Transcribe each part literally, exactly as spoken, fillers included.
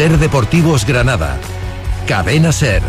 Ser Deportivos Granada. Cadena Ser.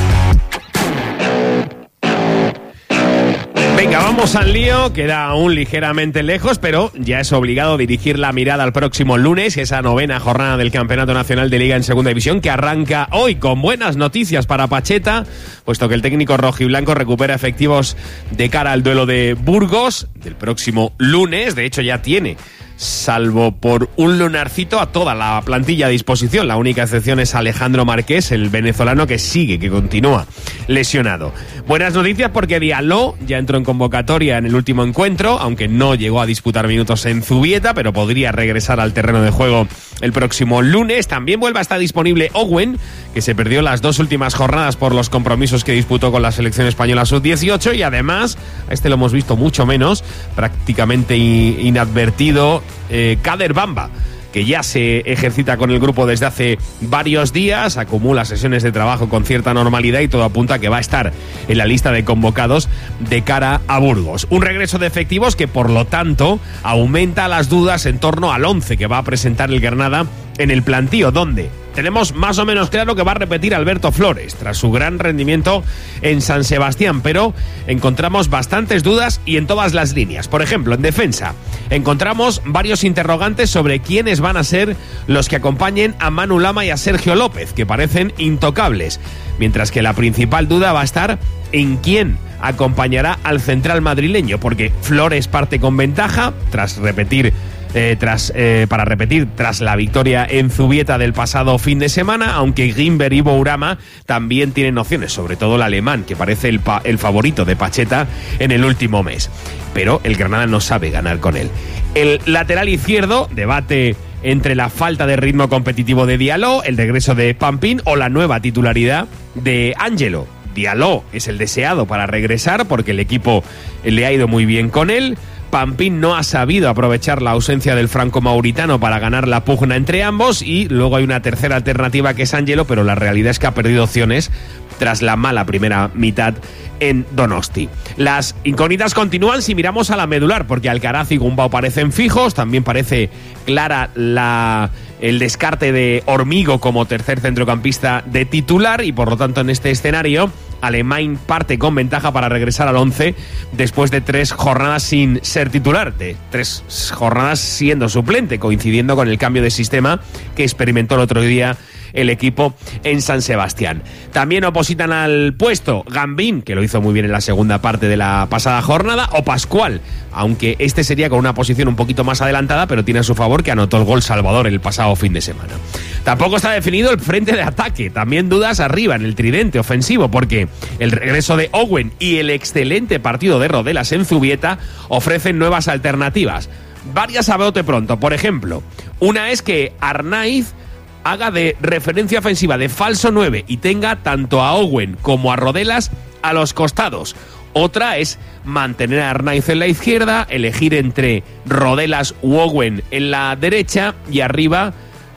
Venga, vamos al lío, queda aún ligeramente lejos, pero ya es obligado dirigir la mirada al próximo lunes, esa novena jornada del Campeonato Nacional de Liga en Segunda División, que arranca hoy con buenas noticias para Pacheta, puesto que el técnico rojiblanco recupera efectivos de cara al duelo de Burgos del próximo lunes. De hecho, ya tiene, salvo por un lunarcito, a toda la plantilla a disposición. La única excepción es Alejandro Marqués, el venezolano, que sigue, que continúa lesionado. Buenas noticias porque Diallo ya entró en convocatoria en el último encuentro, aunque no llegó a disputar minutos en Zubieta, pero podría regresar al terreno de juego el próximo lunes. También vuelve a estar disponible Owen, que se perdió las dos últimas jornadas por los compromisos que disputó con la selección española sub dieciocho, y además, a este lo hemos visto mucho menos, prácticamente inadvertido, eh, Kader Bamba, que ya se ejercita con el grupo desde hace varios días, acumula sesiones de trabajo con cierta normalidad y todo apunta a que va a estar en la lista de convocados de cara a Burgos. Un regreso de efectivos que, por lo tanto, aumenta las dudas en torno al once que va a presentar el Granada en el plantío, donde tenemos más o menos claro que va a repetir Alberto Flores tras su gran rendimiento en San Sebastián, pero encontramos bastantes dudas y en todas las líneas. Por ejemplo, en defensa encontramos varios interrogantes sobre quiénes van a ser los que acompañen a Manu Lama y a Sergio López, que parecen intocables, mientras que la principal duda va a estar en quién acompañará al central madrileño, porque Flores parte con ventaja tras repetir Eh, tras eh, para repetir tras la victoria en Zubieta del pasado fin de semana, aunque Gimber y Bourama también tienen opciones, sobre todo el alemán, que parece el, pa- el favorito de Pacheta en el último mes, pero el Granada no sabe ganar con él. El lateral izquierdo debate entre la falta de ritmo competitivo de Diallo, el regreso de Pampín o la nueva titularidad de Ángelo. Diallo es el deseado para regresar porque el equipo le ha ido muy bien con él. Pampín no ha sabido aprovechar la ausencia del franco-mauritano para ganar la pugna entre ambos, y luego hay una tercera alternativa que es Ángelo, pero la realidad es que ha perdido opciones tras la mala primera mitad en Donosti. Las incógnitas continúan si miramos a la medular, porque Alcaraz y Gumbau parecen fijos, también parece clara la, el descarte de Hormigo como tercer centrocampista de titular, y por lo tanto en este escenario Alemán parte con ventaja para regresar al once después de tres jornadas sin ser titular, de tres jornadas siendo suplente, coincidiendo con el cambio de sistema que experimentó el otro día el equipo en San Sebastián. También opositan al puesto Gambín, que lo hizo muy bien en la segunda parte de la pasada jornada, o Pascual, aunque este sería con una posición un poquito más adelantada, pero tiene a su favor que anotó el gol salvador el pasado fin de semana. Tampoco está definido el frente de ataque, también dudas arriba en el tridente ofensivo, porque el regreso de Owen y el excelente partido de Rodelas en Zubieta ofrecen nuevas alternativas. Varias a bote pronto. Por ejemplo, una es que Arnaiz haga de referencia ofensiva de falso nueve y tenga tanto a Owen como a Rodelas a los costados. Otra es mantener a Arnaiz en la izquierda, elegir entre Rodelas u Owen en la derecha, y arriba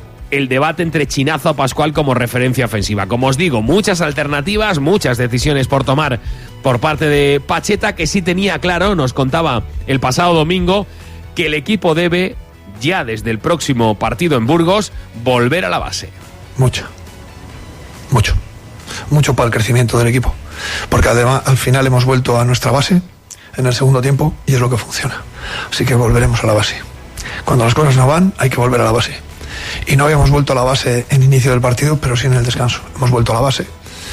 el debate entre Chinazo o Pascual como referencia ofensiva. Como os digo, muchas alternativas, muchas decisiones por tomar por parte de Pacheta, que sí tenía claro, nos contaba el pasado domingo, que el equipo debe, ya desde el próximo partido en Burgos, volver a la base. Mucho, mucho, mucho para el crecimiento del equipo, porque además al final hemos vuelto a nuestra base en el segundo tiempo y es lo que funciona, así que volveremos a la base. Cuando las cosas no van, hay que volver a la base, y no habíamos vuelto a la base en inicio del partido, pero sí en el descanso, hemos vuelto a la base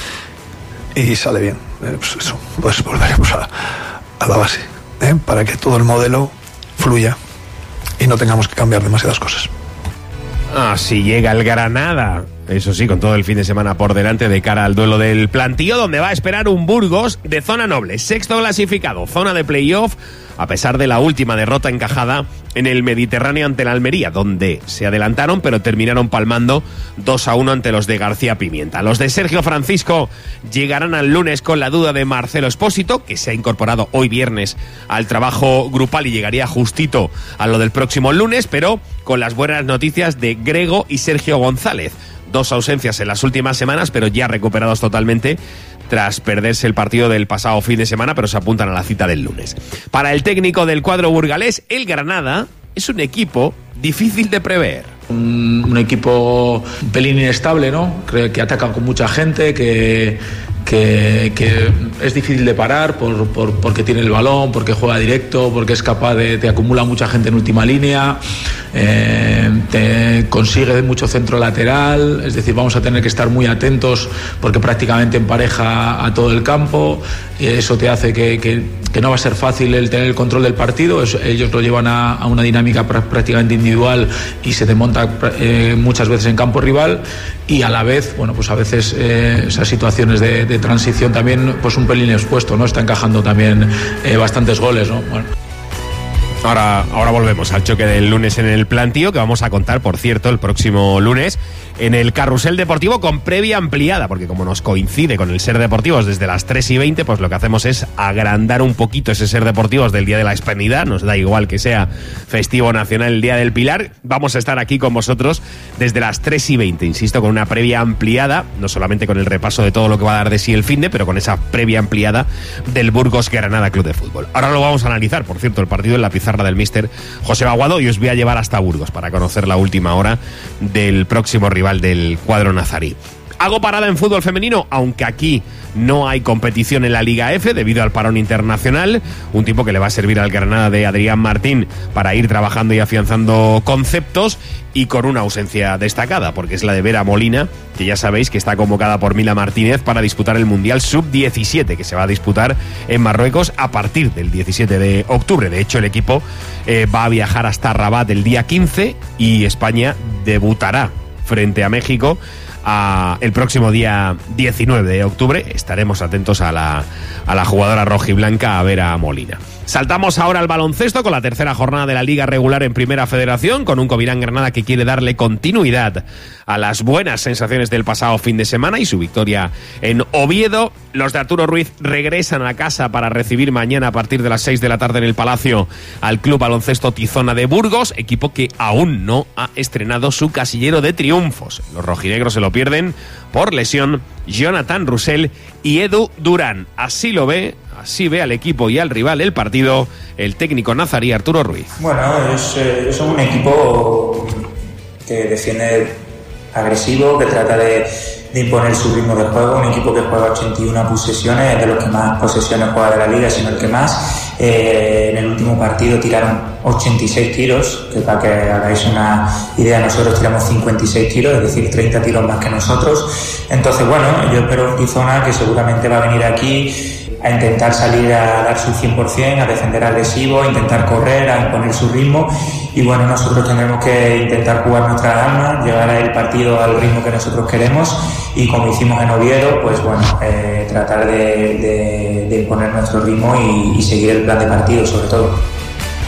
y sale bien. Eh, pues eso, pues volveremos a, a la base, ¿eh? Para que todo el modelo fluya y no tengamos que cambiar demasiadas cosas. Ah, si llega el Granada, eso sí, con todo el fin de semana por delante de cara al duelo del plantío, donde va a esperar un Burgos de zona noble, sexto clasificado, zona de playoff, a pesar de la última derrota encajada en el Mediterráneo ante la Almería, donde se adelantaron pero terminaron palmando dos a uno ante los de García Pimienta. Los de Sergio Francisco llegarán al lunes con la duda de Marcelo Espósito, que se ha incorporado hoy viernes al trabajo grupal y llegaría justito a lo del próximo lunes, pero con las buenas noticias de Grego y Sergio González. Dos ausencias en las últimas semanas, pero ya recuperados totalmente tras perderse el partido del pasado fin de semana, pero se apuntan a la cita del lunes. Para el técnico del cuadro burgalés, el Granada es un equipo difícil de prever. Un, un equipo un pelín inestable, ¿no? Creo que ataca con mucha gente, que, que, que es difícil de parar por, por, porque tiene el balón, porque juega directo, porque es capaz de, te acumula mucha gente en última línea, eh, te consigue mucho centro lateral, es decir, vamos a tener que estar muy atentos porque prácticamente empareja a todo el campo, y eso te hace que, que, que no va a ser fácil el tener el control del partido. Eso, ellos lo llevan a, a una dinámica pr- prácticamente individual y se te monta eh, muchas veces en campo rival, y a la vez, bueno, pues a veces eh, esas situaciones de, de transición también, pues un pelín expuesto, ¿no? Está encajando también eh, bastantes goles, ¿no? Bueno. Ahora, ahora volvemos al choque del lunes en el plantío, que vamos a contar, por cierto, el próximo lunes en el Carrusel Deportivo con previa ampliada, porque como nos coincide con el Ser Deportivos desde las tres y veinte, pues lo que hacemos es agrandar un poquito ese Ser Deportivos del Día de la Hispanidad. Nos da igual que sea festivo nacional el Día del Pilar. Vamos a estar aquí con vosotros desde las tres y veinte, insisto, con una previa ampliada, no solamente con el repaso de todo lo que va a dar de sí el finde, pero con esa previa ampliada del Burgos Granada Club de Fútbol. Ahora lo vamos a analizar, por cierto, el partido en la pizarra del míster José Baguado, y os voy a llevar hasta Burgos para conocer la última hora del próximo rival del cuadro nazarí. Hago parada en fútbol femenino, aunque aquí no hay competición en la Liga F debido al parón internacional, un tiempo que le va a servir al Granada de Adrián Martín para ir trabajando y afianzando conceptos, y con una ausencia destacada, porque es la de Vera Molina, que ya sabéis que está convocada por Mila Martínez para disputar el Mundial sub diecisiete, que se va a disputar en Marruecos a partir del diecisiete de octubre. De hecho, el equipo eh, va a viajar hasta Rabat el día quince, y España debutará frente a México a el próximo día diecinueve de octubre. Estaremos atentos a la, a la jugadora rojiblanca, a Vera Molina. Saltamos ahora al baloncesto con la tercera jornada de la Liga Regular en Primera Federación, con un Covirán Granada que quiere darle continuidad a las buenas sensaciones del pasado fin de semana y su victoria en Oviedo. Los de Arturo Ruiz regresan a casa para recibir mañana a partir de las seis de la tarde en el Palacio al Club Baloncesto Tizona de Burgos, equipo que aún no ha estrenado su casillero de triunfos. Los rojinegros se lo pierden por lesión Jonathan Roussel y Edu Durán. Así lo ve, así ve al equipo y al rival el partido el técnico nazarí Arturo Ruiz. Bueno, es, es un equipo que defiende agresivo, que trata de, de imponer su ritmo de juego, un equipo que juega ochenta y una posesiones, es de los que más posesiones juega de la liga, sino el que más. Eh, en el último partido tiraron ochenta y seis tiros, que para que hagáis una idea, nosotros tiramos cincuenta y seis tiros, es decir, treinta tiros más que nosotros. Entonces, bueno, yo espero un Tizona que seguramente va a venir aquí a intentar salir a dar su cien por ciento, a defender agresivo, a intentar correr, a imponer su ritmo, y bueno, nosotros tendremos que intentar jugar nuestras armas, llevar el partido al ritmo que nosotros queremos, y como hicimos en Oviedo, pues bueno, eh, tratar de, de, de imponer nuestro ritmo y, y seguir el plan de partido sobre todo.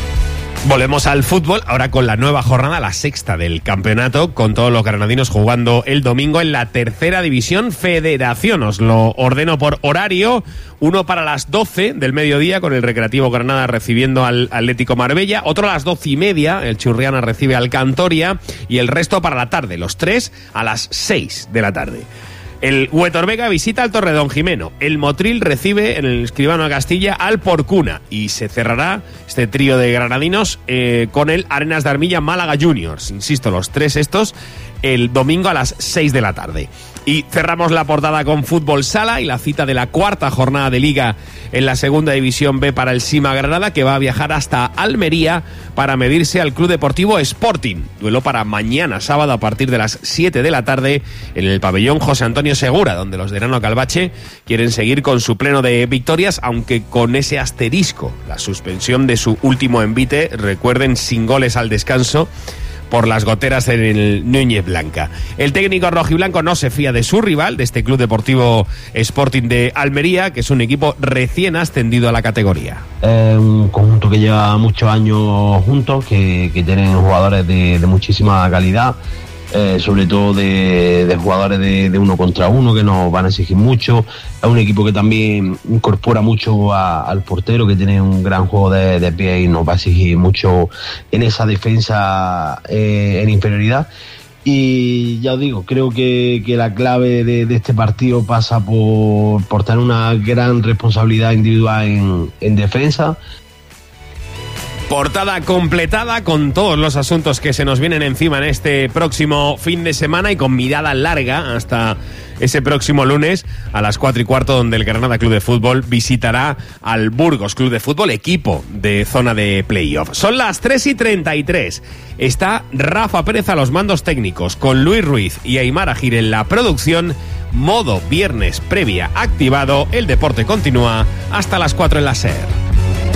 Volvemos al fútbol, ahora con la nueva jornada, la sexta del campeonato, con todos los granadinos jugando el domingo en la tercera división Federación. Os lo ordeno por horario: uno para las doce del mediodía con el Recreativo Granada recibiendo al Atlético Marbella, otro a las doce y media, el Churriana recibe al Cantoria, y el resto para la tarde, los tres a las seis de la tarde. El Huetor Vega visita al Torredón Jimeno. El Motril recibe en el Escribano Castilla al Porcuna. Y se cerrará este trío de granadinos eh, con el Arenas de Armilla Málaga Juniors. Insisto, los tres estos el domingo a las seis de la tarde. Y cerramos la portada con Fútbol Sala y la cita de la cuarta jornada de Liga en la Segunda División B para el Sima Granada, que va a viajar hasta Almería para medirse al Club Deportivo Sporting. Duelo para mañana sábado a partir de las siete de la tarde en el pabellón José Antonio Segura, donde los de Nano Calvache quieren seguir con su pleno de victorias, aunque con ese asterisco, la suspensión de su último envite, recuerden, sin goles al descanso, por las goteras en el Núñez Blanca. El técnico rojiblanco no se fía de su rival, de este Club Deportivo Sporting de Almería, que es un equipo recién ascendido a la categoría. Es un conjunto que lleva muchos años juntos, que, que tienen jugadores de, de muchísima calidad, eh, sobre todo de, de jugadores de, de uno contra uno, que nos van a exigir mucho. Es un equipo que también incorpora mucho a, al portero, que tiene un gran juego de, de pie y nos va a exigir mucho en esa defensa eh, en inferioridad. Y ya os digo, creo que, que la clave de, de este partido pasa por, por tener una gran responsabilidad individual en, en defensa. Portada completada con todos los asuntos que se nos vienen encima en este próximo fin de semana y con mirada larga hasta ese próximo lunes a las cuatro y cuarto, donde el Granada Club de Fútbol visitará al Burgos Club de Fútbol, equipo de zona de playoff. Son las tres y treinta y tres. Está Rafa Pérez a los mandos técnicos, con Luis Ruiz y Aimar Agir en la producción. Modo viernes previa activado. El deporte continúa hasta las cuatro en la SER.